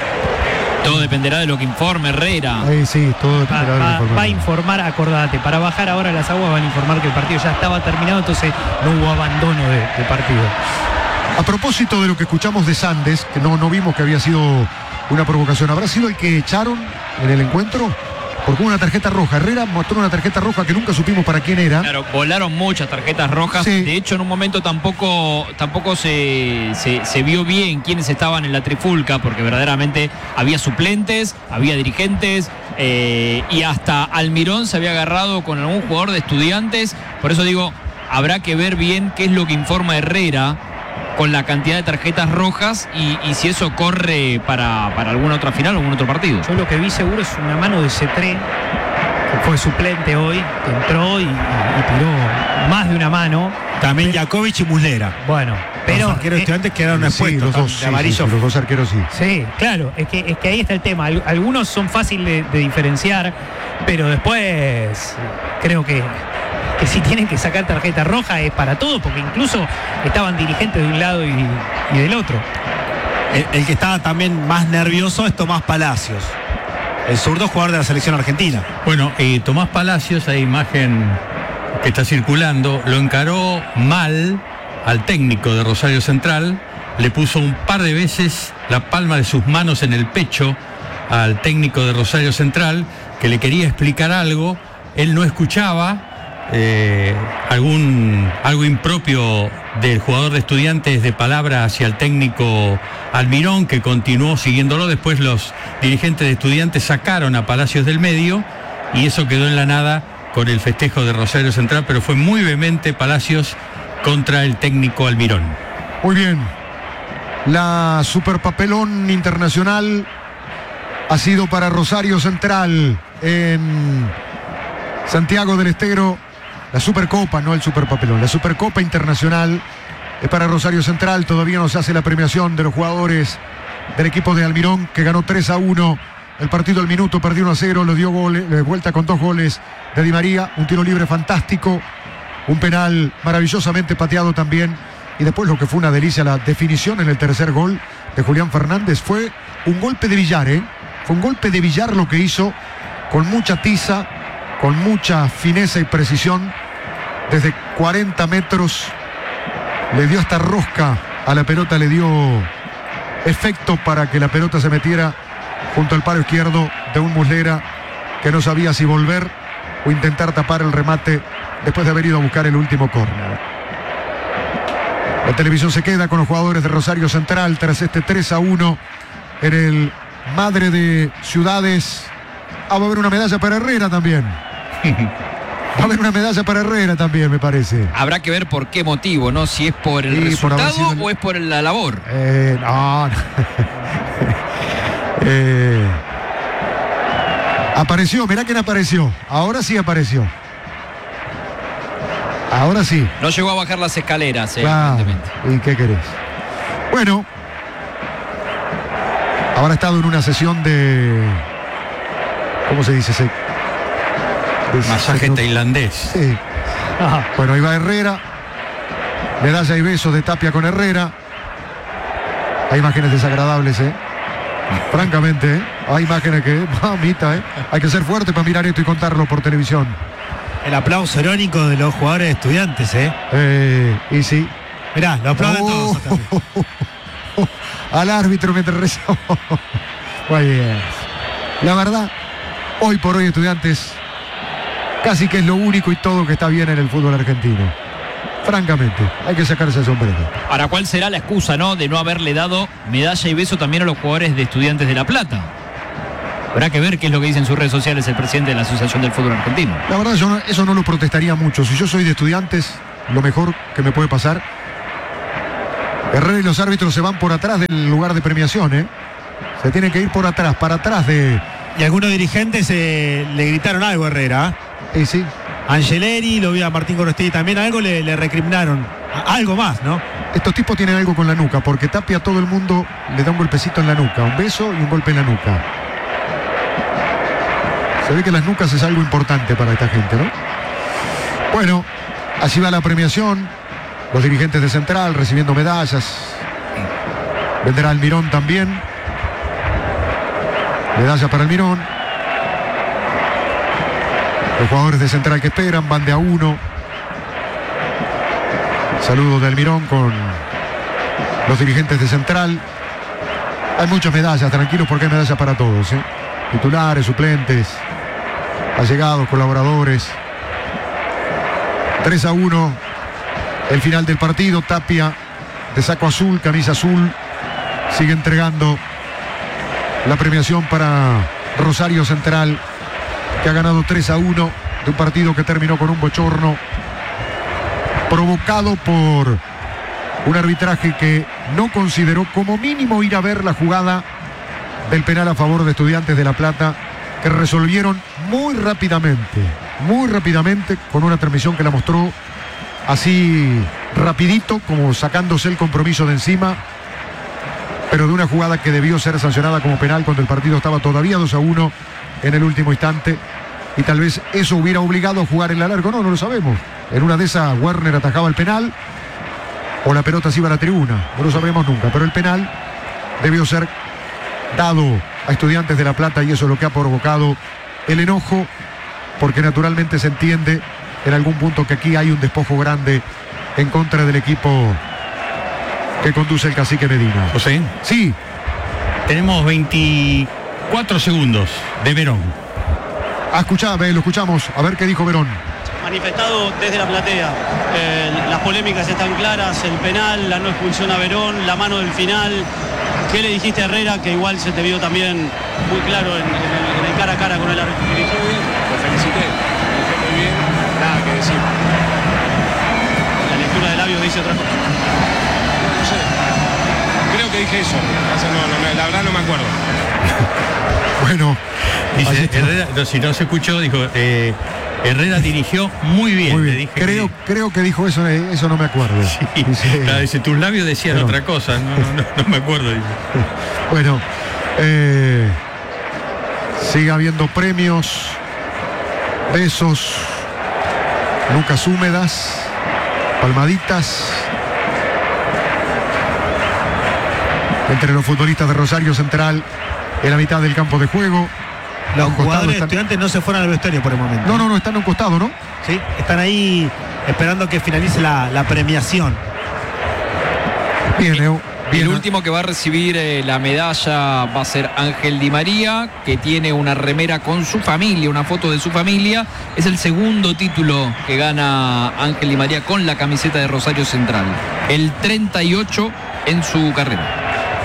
Todo dependerá de lo que informe Herrera. Ahí sí, todo dependerá va, de lo que va, informe. va a informar, acordate, para bajar ahora las aguas van a informar que el partido ya estaba terminado, entonces no hubo abandono de, de partido. A propósito de lo que escuchamos de Sandes, que no, no vimos que había sido una provocación, ¿habrá sido el que echaron en el encuentro? Porque hubo una tarjeta roja. Herrera mostró una tarjeta roja que nunca supimos para quién era. Claro, volaron muchas tarjetas rojas. Sí. De hecho, en un momento tampoco, tampoco se, se, se vio bien quiénes estaban en la trifulca, porque verdaderamente había suplentes, había dirigentes, eh, y hasta Almirón se había agarrado con algún jugador de Estudiantes. Por eso digo, habrá que ver bien qué es lo que informa Herrera con la cantidad de tarjetas rojas y, y si eso corre para, para alguna otra final o algún otro partido. Yo lo que vi seguro es una mano de Cetré, que fue suplente hoy, que entró y, y, y tiró más de una mano. También Jakovic y Muslera. Bueno, pero... Los arqueros eh, Estudiantes quedaron Sí, expuestos. los dos, de sí, amarillo. sí, sí, los dos arqueros sí. Sí, claro, es que, es que ahí está el tema. Al- Algunos son fáciles de, de diferenciar, pero después creo que, que si tienen que sacar tarjeta roja es para todos, porque incluso estaban dirigentes de un lado y, y del otro. El, el que estaba también más nervioso es Tomás Palacios, el zurdo jugador de la selección argentina. Bueno, eh, Tomás Palacios, hay imagen que está circulando, lo encaró mal al técnico de Rosario Central, le puso un par de veces la palma de sus manos en el pecho al técnico de Rosario Central, que le quería explicar algo, él no escuchaba. Eh, algún algo impropio del jugador de Estudiantes de palabra hacia el técnico Almirón, que continuó siguiéndolo. Después los dirigentes de Estudiantes sacaron a Palacios del medio y eso quedó en la nada con el festejo de Rosario Central, pero fue muy vehemente Palacios contra el técnico Almirón. Muy bien. La superpapelón internacional ha sido para Rosario Central en Santiago del Estero. La Supercopa, no el Superpapelón, la Supercopa Internacional es para Rosario Central. Todavía no se hace la premiación de los jugadores del equipo de Almirón, que ganó tres a uno el partido al minuto, perdió uno a cero, lo dio gole, de vuelta con dos goles de Di María, un tiro libre fantástico, un penal maravillosamente pateado también, y después lo que fue una delicia, la definición en el tercer gol de Julián Fernández. Fue un golpe de billar, ¿eh? Fue un golpe de billar lo que hizo, con mucha tiza, con mucha fineza y precisión. Desde cuarenta metros le dio esta rosca a la pelota, le dio efecto para que la pelota se metiera junto al palo izquierdo de un Muslera que no sabía si volver o intentar tapar el remate después de haber ido a buscar el último córner. La televisión se queda con los jugadores de Rosario Central tras este tres a uno en el Madre de Ciudades. Ah, va a haber una medalla para Herrera también. Va a haber una medalla para Herrera también, me parece. Habrá que ver por qué motivo, ¿no? Si es por el Sí, por haber resultado sido el- o es por la labor. Eh, no, no. Eh, apareció, mirá quién apareció. Ahora sí apareció. Ahora sí. No llegó a bajar las escaleras, eh, Claro. evidentemente. ¿Y qué querés? Bueno, habrá estado en una sesión de... ¿Cómo se dice? Se- de- Masaje se- tailandés. Sí. Bueno, ahí va Herrera. Medalla y besos de Tapia con Herrera. Hay imágenes desagradables, ¿eh? Francamente, ¿eh? Hay imágenes que... Mamita, ¿eh? Hay que ser fuerte para mirar esto y contarlo por televisión. El aplauso irónico de los jugadores de Estudiantes, ¿eh? Eh, y sí. Mirá, lo aplauden Oh, todos. también. al árbitro mientras rezó. Muy bien. La verdad, hoy por hoy Estudiantes casi que es lo único y todo que está bien en el fútbol argentino. Francamente, hay que sacarse el sombrero. Ahora, ¿cuál será la excusa, no, de no haberle dado medalla y beso también a los jugadores de Estudiantes de La Plata? Habrá que ver qué es lo que dice en sus redes sociales el presidente de la Asociación del Fútbol Argentino. La verdad, yo no, eso no lo protestaría mucho. Si yo soy de Estudiantes, lo mejor que me puede pasar, Herrera y los árbitros se van por atrás del lugar de premiación, ¿eh? Se tienen que ir por atrás, para atrás de... Y algunos dirigentes eh, le gritaron algo a Herrera. Eh, sí. Angeleri, lo vi a Martín Gorostegui también, algo le, le recriminaron. Algo más, ¿no? Estos tipos tienen algo con la nuca, porque Tapia a todo el mundo le da un golpecito en la nuca, un beso y un golpe en la nuca. Se ve que las nucas es algo importante para esta gente, ¿no? Bueno, así va la premiación. Los dirigentes de Central recibiendo medallas. Vendrá Almirón también. Medalla para Almirón. Los jugadores de Central que esperan van de a uno. Saludos de Almirón con los dirigentes de Central. Hay muchas medallas, tranquilos, porque hay medallas para todos, ¿eh? Titulares, suplentes, allegados, colaboradores. tres a uno. El final del partido. Tapia de saco azul, camisa azul, sigue entregando la premiación para Rosario Central, que ha ganado tres a uno de un partido que terminó con un bochorno provocado por un arbitraje que no consideró como mínimo ir a ver la jugada del penal a favor de Estudiantes de La Plata, que resolvieron muy rápidamente, muy rápidamente, con una transmisión que la mostró así rapidito, como sacándose el compromiso de encima, pero de una jugada que debió ser sancionada como penal cuando el partido estaba todavía dos a uno en el último instante, y tal vez eso hubiera obligado a jugar en la largo. No, no lo sabemos. En una de esas Werner atajaba el penal o la pelota se iba a la tribuna, no lo sabremos nunca, pero el penal debió ser dado a Estudiantes de La Plata, y eso es lo que ha provocado el enojo, porque naturalmente se entiende en algún punto que aquí hay un despojo grande en contra del equipo que conduce el cacique Medina. José. Sí. Tenemos veinticuatro segundos de Verón. Ah, escuchame, lo escuchamos. A ver qué dijo Verón. Manifestado desde la platea. Eh, las polémicas están claras, el penal, la no expulsión a Verón, la mano del final. ¿Qué le dijiste a Herrera? Que igual se te vio también muy claro en, en, el, en el cara a cara con el árbitro. Dirigió bien, lo felicité, dirigió muy bien, nada que decir. La lectura de labios dice otra cosa. No, no sé. Creo que dije eso. No, no, la verdad no me acuerdo. Bueno, dice Herrera, no, si no se escuchó, dijo eh, Herrera dirigió muy bien. Muy bien. Le dije creo, que... creo que dijo eso, eh, eso no me acuerdo. Sí, dice, claro, dice, tus labios decían pero... otra cosa, no, no, no, no me acuerdo. Dice. Bueno, eh, sigue habiendo premios, besos, nucas húmedas, palmaditas entre los futbolistas de Rosario Central en la mitad del campo de juego. Los jugadores están... Estudiantes no se fueron al vestuario por el momento. No, no, no, están a un costado, ¿no? Sí, están ahí esperando que finalice la, la premiación. Bien, Leo. Bien, el último que va a recibir eh, la medalla va a ser Ángel Di María, que tiene una remera con su familia, una foto de su familia. Es el segundo título que gana Ángel Di María con la camiseta de Rosario Central. El treinta y ocho en su carrera.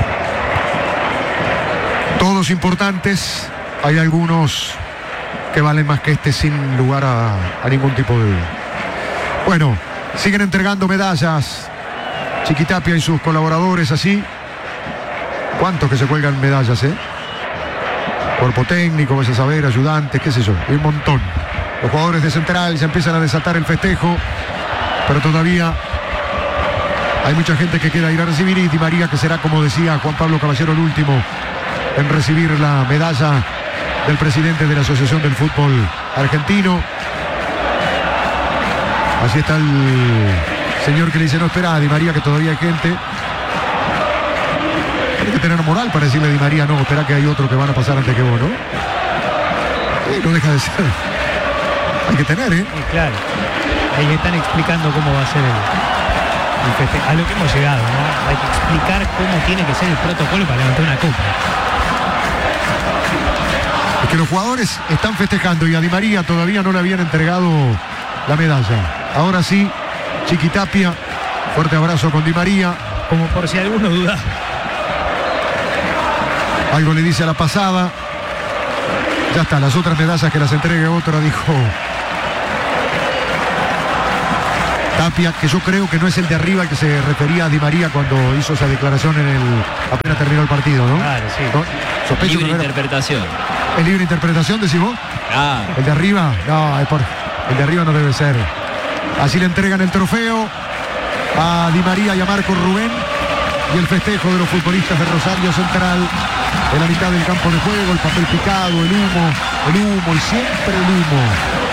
Todos importantes. Hay algunos que valen más que este, sin lugar a, a ningún tipo de duda. Bueno, siguen entregando medallas Chiquitapia y sus colaboradores así. ¿Cuántos que se cuelgan medallas, eh? Cuerpo técnico, vas a saber, ayudantes, qué sé yo, un montón. Los jugadores de Central ya empiezan a desatar el festejo, pero todavía hay mucha gente que queda ir a recibir, y Di María, que será, como decía Juan Pablo Caballero, el último en recibir la medalla del presidente de la Asociación del Fútbol Argentino. Así está el señor que le dice: no, espera, Di María, que todavía hay gente. Hay que tener moral para decirle a Di María: no, espera, que hay otro que van a pasar antes que vos, ¿no? Sí, no deja de ser. Hay que tener, ¿eh? Sí, claro. Ahí le están explicando cómo va a ser el, el festejo. A lo que hemos llegado, ¿no? Hay que explicar cómo tiene que ser el protocolo para levantar una copa. Es que los jugadores están festejando y a Di María todavía no le habían entregado la medalla. Ahora sí, Chiquitapia, fuerte abrazo con Di María. Como por si alguno duda. Algo le dice a la pasada. Ya está, las otras medallas que las entregue otra, dijo Tapia, que yo creo que no es el de arriba al que se refería a Di María cuando hizo esa declaración en el apenas terminó el partido, ¿no? Claro, sí. ¿No? Sospecho Libre que no era- interpretación. ¿Es libre interpretación, decís vos? Ah, ¿El de arriba? No, es por... el de arriba no debe ser. Así le entregan el trofeo a Di María y a Marco Rubén. Y el festejo de los futbolistas de Rosario Central en la mitad del campo de juego, el papel picado, el humo, el humo y siempre el humo.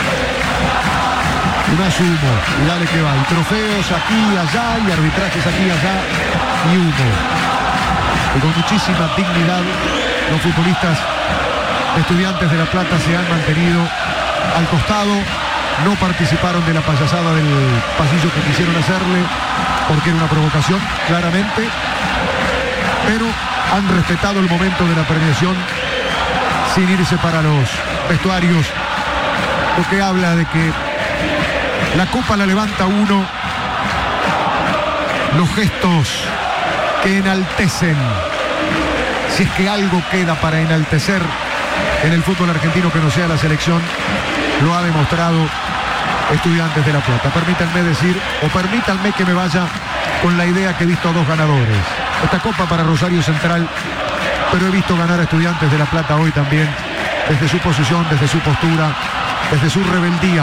Y más humo, y dale que va. Y trofeos aquí y allá, y arbitrajes aquí y allá, y humo. Y con muchísima dignidad los futbolistas de Estudiantes de La Plata se han mantenido al costado. No participaron de la payasada del pasillo que quisieron hacerle, porque era una provocación, claramente. Pero han respetado el momento de la premiación sin irse para los vestuarios, lo que habla de que la copa la levanta uno, los gestos que enaltecen, si es que algo queda para enaltecer en el fútbol argentino que no sea la selección, lo ha demostrado Estudiantes de La Plata. Permítanme decir, o permítanme que me vaya con la idea que he visto a dos ganadores. Esta copa para Rosario Central, pero he visto ganar a Estudiantes de La Plata hoy también, desde su posición, desde su postura, desde su rebeldía.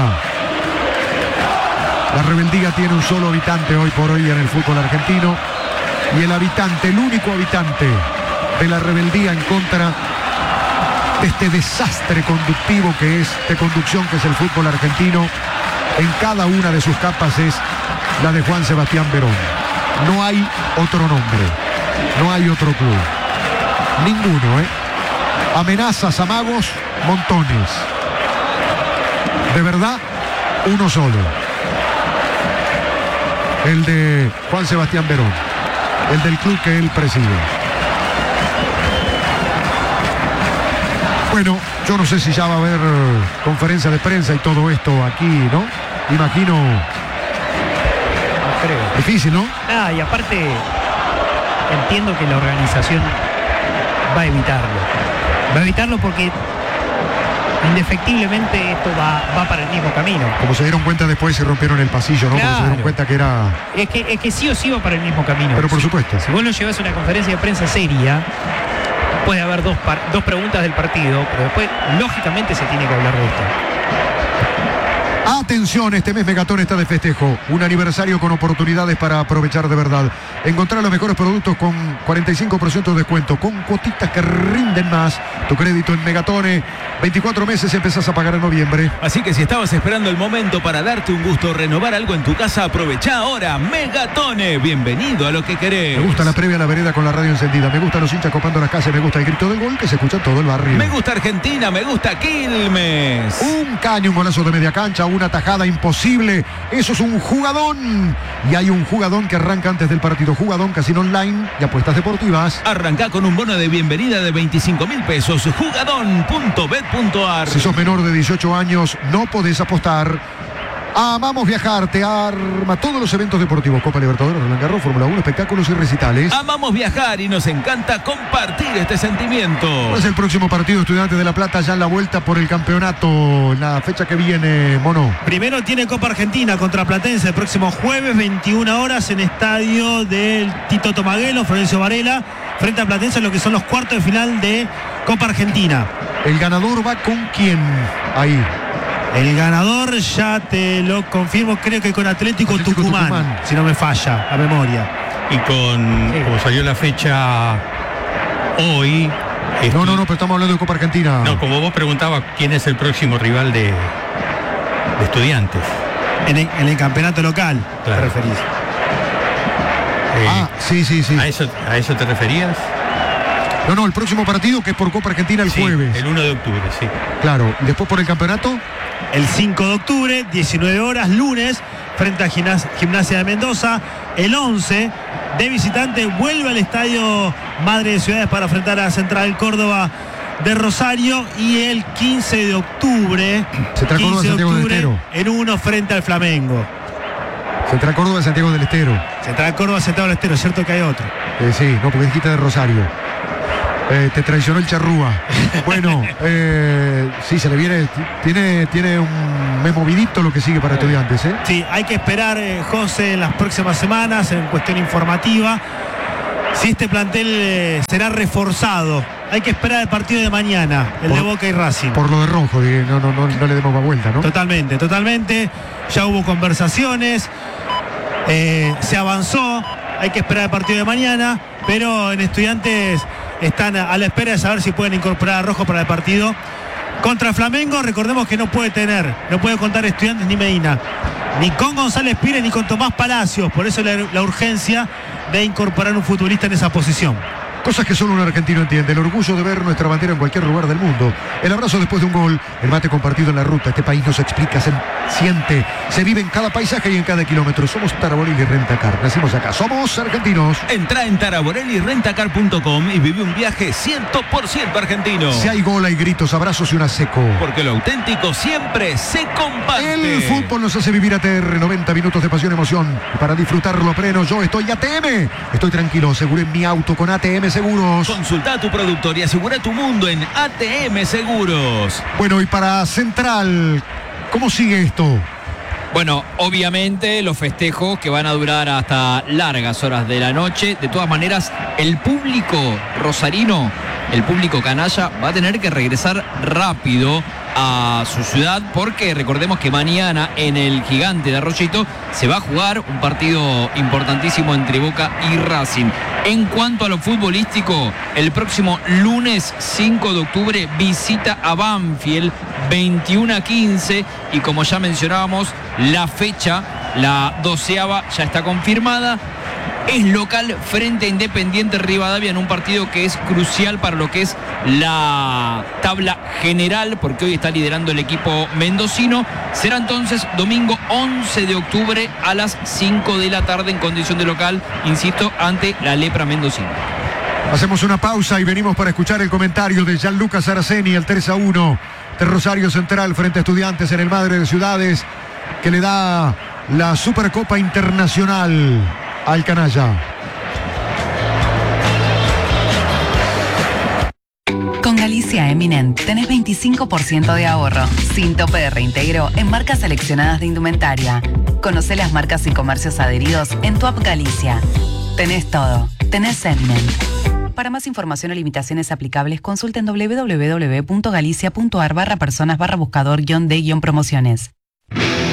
La rebeldía tiene un solo habitante hoy por hoy en el fútbol argentino, y el habitante, el único habitante de la rebeldía en contra de este desastre conductivo que es, de conducción que es el fútbol argentino, en cada una de sus capas, es la de Juan Sebastián Verón. No hay otro nombre, no hay otro club, ninguno, ¿eh? Amenazas, amagos, montones. De verdad, uno solo. El de Juan Sebastián Verón, el del club que él preside. Bueno, yo no sé si ya va a haber conferencia de prensa y todo esto aquí, ¿no? Imagino. No creo. Difícil, ¿no? Ah, y aparte, entiendo que la organización va a evitarlo. Va a evitarlo porque indefectiblemente esto va, va para el mismo camino. Como se dieron cuenta después, se rompieron el pasillo, ¿no? Porque se dieron Claro. cuenta que era... Es que, es que sí o sí va para el mismo camino. Pero por Si- supuesto. Si vos lo llevas a una conferencia de prensa seria, puede haber dos, par- dos preguntas del partido, pero después, lógicamente, se tiene que hablar de esto. Atención, este mes Megatón está de festejo. Un aniversario con oportunidades para aprovechar de verdad. Encontrar los mejores productos con cuarenta y cinco por ciento de descuento, con cuotitas que rinden más. Tu crédito en Megatone. veinticuatro meses y empezás a pagar en noviembre. Así que si estabas esperando el momento para darte un gusto, renovar algo en tu casa, aprovecha ahora. Megatone, bienvenido a lo que querés. Me gusta la previa a la vereda con la radio encendida. Me gustan los hinchas copando las calles. Me gusta el grito del gol que se escucha en todo el barrio. Me gusta Argentina, me gusta Quilmes. Un caño, un golazo de media cancha, una tajada imposible. Eso es un jugadón. Y hay un jugadón que arranca antes del partido. Jugadón, casino online y apuestas deportivas. Arrancá con un bono de bienvenida de veinticinco mil pesos. Jugadón punto bet punto ar. Si sos menor de dieciocho años, no podés apostar. Amamos viajar, te arma todos los eventos deportivos. Copa Libertadores, Roland Garros, Fórmula uno, espectáculos y recitales. Amamos viajar y nos encanta compartir este sentimiento. Es el próximo partido Estudiantes de La Plata ya en la vuelta por el campeonato. En la fecha que viene, Mono. Primero tiene Copa Argentina contra Platense el próximo jueves, veintiuna horas, en estadio del Tito Tomaguelo, Florencio Varela, frente a Platense, en lo que son los cuartos de final de Copa Argentina. ¿El ganador va con quién ahí? El ganador ya te lo confirmo, creo que con Atlético, Atlético Tucumán, Tucumán. si no me falla la memoria. Y con, como salió la fecha hoy... No, no, no, pero estamos hablando de Copa Argentina. No, como vos preguntabas quién es el próximo rival de, de Estudiantes. En el, en el campeonato local, Claro. te referís. Eh, Ah, sí, sí, sí. ¿a, eso, ¿A eso te referías? No, no, el próximo partido que es por Copa Argentina el Sí, jueves. el uno de octubre, sí. Claro, y después por el campeonato. El cinco de octubre, diecinueve horas, lunes, frente a Gimnas- Gimnasia de Mendoza. El once de visitante vuelve al estadio Madre de Ciudades para enfrentar a Central Córdoba de Rosario y el quince de octubre. Central Córdoba, quince de Santiago del octubre Estero. en uno frente al Flamengo. Central Córdoba, Santiago del Estero. Central Córdoba, Santiago del Estero, cierto que hay otro. Eh, sí, no, porque dijiste de Rosario. Eh, te traicionó el charrúa. Bueno, eh, sí, se le viene. Tiene, tiene un mes movidito lo que sigue para Estudiantes, ¿eh? Sí, hay que esperar, eh, José, en las próximas semanas, en cuestión informativa, si este plantel eh, será reforzado. Hay que esperar el partido de mañana, el por, de Boca y Racing. Por lo de Rojo, no, no, no, no le demos más vuelta, ¿no? Totalmente, totalmente. Ya hubo conversaciones, eh, se avanzó. Hay que esperar el partido de mañana, pero en Estudiantes están a la espera de saber si pueden incorporar a Rojo para el partido contra Flamengo. Recordemos que no puede tener, no puede contar Estudiantes ni Medina, ni con González Pires ni con Tomás Palacios. Por eso la, la urgencia de incorporar un futbolista en esa posición. Cosas que solo un argentino entiende. El orgullo de ver nuestra bandera en cualquier lugar del mundo. El abrazo después de un gol. El mate compartido en la ruta. Este país no se explica, se siente. Se vive en cada paisaje y en cada kilómetro. Somos Taraborelli Rentacar. Nacimos acá. Somos argentinos. Entra en taraborelli rentacar punto com y vive un viaje cien por ciento argentino. Si hay gol, hay gritos, abrazos y una seco. Porque lo auténtico siempre se comparte. El fútbol nos hace vivir A T R. noventa minutos de pasión y emoción. Para disfrutarlo pleno, yo estoy A T M. Estoy tranquilo. Aseguré mi auto con A T M Seguros. Consulta a tu productor y asegura tu mundo en A T M Seguros. Bueno, y para Central, ¿cómo sigue esto? Bueno, obviamente los festejos que van a durar hasta largas horas de la noche. De todas maneras, el público rosarino, el público canalla, va a tener que regresar rápido a su ciudad, porque recordemos que mañana en el Gigante de Arroyito se va a jugar un partido importantísimo entre Boca y Racing. En cuanto a lo futbolístico, el próximo lunes cinco de octubre visita a Banfield veintiuno a quince, y como ya mencionábamos, la fecha, la doceava, ya está confirmada. Es local frente a Independiente Rivadavia en un partido que es crucial para lo que es la tabla general, porque hoy está liderando el equipo mendocino. Será entonces domingo once de octubre a las cinco de la tarde en condición de local, insisto, ante la Lepra mendocina. Hacemos una pausa y venimos para escuchar el comentario de Gianluca Saraceni, el tres a uno de Rosario Central frente a Estudiantes en el Madre de Ciudades, que le da la Supercopa Internacional al canalla. Con Galicia Eminent tenés veinticinco por ciento de ahorro, sin tope de reintegro en marcas seleccionadas de indumentaria. Conocé las marcas y comercios adheridos en tu app Galicia. Tenés todo, tenés Eminent. Para más información o limitaciones aplicables, consulten doble u doble u doble u punto galicia punto a r barra personas barra buscador guión de guión promociones.